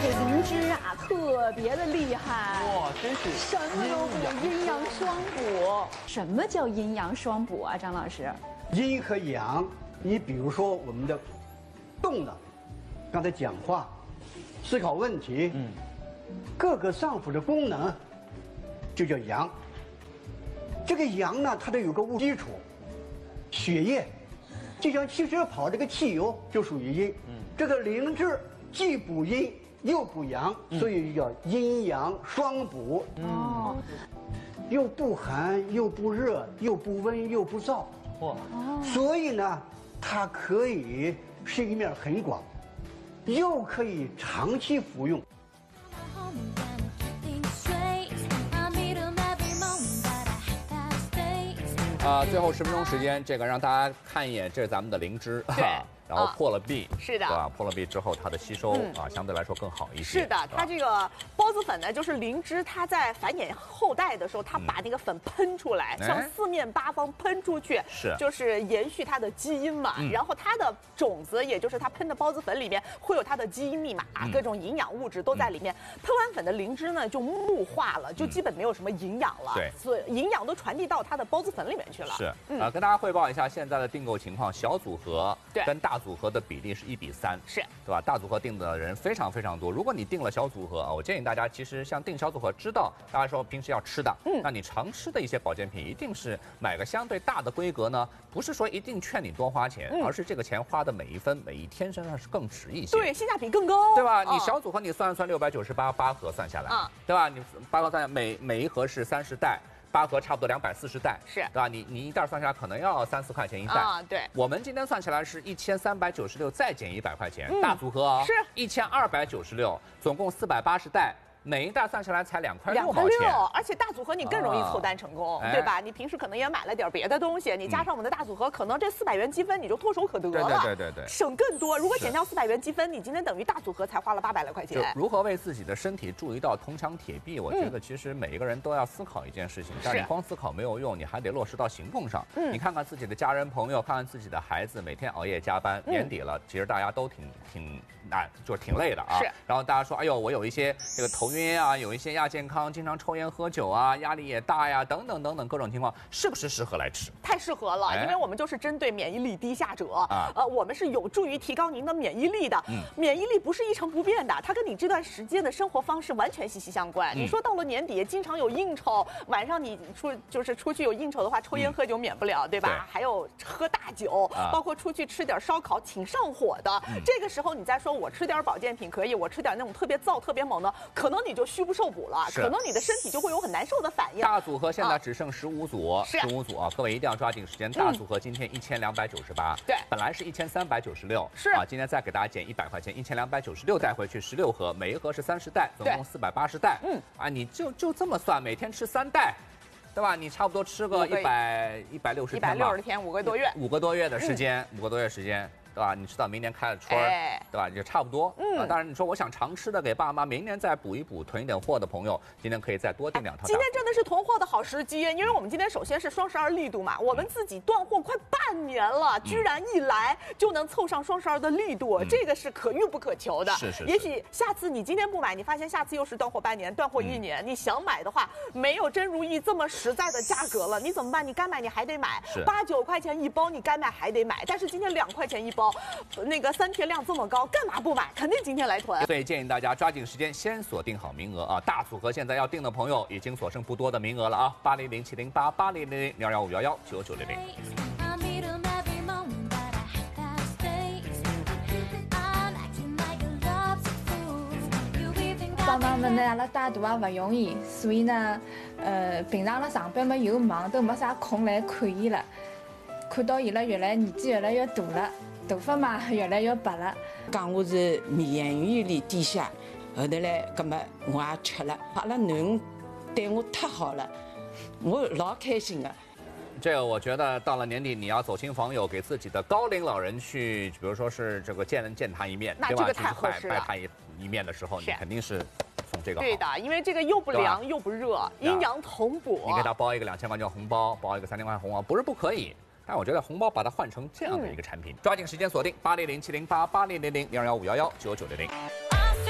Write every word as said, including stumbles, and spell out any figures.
这灵芝啊，特别的厉害。 哇，真是什么都补，阴阳双补。什么叫阴阳双补啊，张老师？ 阴和阳，你比如说我们的动的，刚才讲话、思考问题，嗯，各个脏腑的功能就叫阳。这个阳呢，它得有个物基础，血液，就像汽车跑这个汽油就属于阴。嗯，这个灵芝既补阴又补阳，所以叫阴阳双补。哦，又不寒又不热，又不温又不燥。嚯，所以呢，它可以是一面很广，又可以长期服用。 啊、呃，最后十分钟时间，这个让大家看一眼，这是咱们的灵芝， 对， 然后破了壁， 是的， 对吧？破了壁之后，它的吸收啊、嗯，相对来说更好一些。 是的，它这个孢子粉呢，就是灵芝，它在繁衍后代的时候，它把那个粉喷出来， 嗯、 向四面八方喷出去， 是， 就是延续它的基因嘛。嗯、然后它的种子，也就是它喷的孢子粉里面会有它的基因密码，嗯、各种营养物质都在里面。嗯、喷完粉的灵芝呢，就木化了，就基本没有什么营养了。 对， 所以营养都传递到它的孢子粉里面去了。 是，嗯、呃，跟大家汇报一下现在的订购情况，小组合对跟大组合的比例是一比三， 是， 对吧？大组合订的人非常非常多。如果你订了小组合啊，我建议大家其实像订小组合，知道大家说平时要吃的，嗯，那你常吃的一些保健品，一定是买个相对大的规格呢，不是说一定劝你多花钱，嗯、而是这个钱花的每一分每一天身上是更值一些， 对，性价比更高， 对吧？你小组合你算一算，六百九十八八盒算下来， 啊， 对吧？你八盒算下来，每每一盒是三十袋。八盒差不多两百四十袋， 是， 对吧？你你一袋算下来可能要三四块钱一袋啊。对， 我们今天算起来是一千三百九十六，再减一百块钱，嗯、大组合啊、哦， 是一千二百九十六，总共四百八十袋。每一袋算下来才两块六毛钱， 两块六，而且大组合你更容易凑单成功， 啊、 对吧？你平时可能也买了点别的东西，你加上我们的大组合，嗯、可能这四百元积分你就唾手可得了， 对对对对对， 省更多。如果减掉四百元积分，你今天等于大组合才花了八百来块钱。 就如何为自己的身体筑一道铜墙铁壁，我觉得其实每一个人都要思考一件事情，嗯、但是你光思考没有用，你还得落实到行动上。嗯，你看看自己的家人朋友，看看自己的孩子，每天熬夜加班，嗯、年底了，其实大家都挺挺啊，就是挺累的啊。 是。 然后大家说，哎呦，我有一些这个头晕啊，有一些亚健康，经常抽烟喝酒啊，压力也大呀，等等等等各种情况，是不是适合来吃？ 太适合了，哎、因为我们就是针对免疫力低下者啊，呃，我们是有助于提高您的免疫力的。嗯，免疫力不是一成不变的，它跟你这段时间的生活方式完全息息相关。嗯、你说到了年底，经常有应酬，晚上你出就是出去有应酬的话，抽烟喝酒免不了，嗯、对吧？对还有喝大酒，啊、包括出去吃点烧烤，挺上火的。嗯、这个时候你再说我吃点保健品可以，我吃点那种特别燥、特别猛的，可能你就虚不受补了。可能你的身体就会有很难受的反应。 大组合现在只剩十五组，十五组啊，各位一定要抓紧时间。大组合今天一千两百九十八， 对， 本来是一千三百九十六， 是啊，今天再给大家减一百块钱，一千两百九十六带回去十六盒，每一盒是三十袋，总共四百八十袋。嗯，啊，你就就这么算，每天吃三袋。对吧？你差不多吃个一百一百六十天吧， 一百六十天，五个多月， 五个多月的时间，嗯、五个多月时间。对吧？你知道明年开了春儿，哎、对吧？也差不多。嗯、啊，当然你说我想常吃的给爸妈，明年再补一补，囤一点货的朋友，今天可以再多订两套。 今天真的是囤货的好时机，因为我们今天首先是双十二力度嘛，我们自己断货快半年了，嗯、居然一来就能凑上双十二的力度，嗯、这个是可遇不可求的。 是是是。 也许下次你今天不买，你发现下次又是断货半年，断货一年，嗯、你想买的话，没有真如意这么实在的价格了，你怎么办？你该买你还得买，八九块钱一包，你该买还得买，但是今天两块钱一包，那个。三天量这么高，干嘛不买？肯定今天来囤。 所以建议大家抓紧时间，先锁定好名额啊！大组合现在要订的朋友已经所剩不多的名额了啊！八零零七零八八零零零幺幺五幺幺九九零零。 帮忙们呢，阿拉带大也勿容易，所以呢，呃，平常阿拉上班嘛又忙，都没啥空来看伊了。看到伊拉越来年纪越来越大了。头发嘛越来越白了， 讲我是免疫力低下，后头来，葛么我也吃了，阿拉囡恩对我太好了，我老开心的。 这个我觉得到了年底，你要走亲访友，给自己的高龄老人去，比如说是这个见见他一面，对吧？ 那这个太合适了。 拜他一一面的时候，你肯定是送这个好。 对的，因为这个又不凉又不热，阴阳同补。 你给他包一个两千块钱红包，包一个三千块钱红包，不是不可以。但我觉得红包把它换成这样的一个产品，嗯、抓紧时间锁定八零零七零八八零零零零二幺五幺幺九九零零。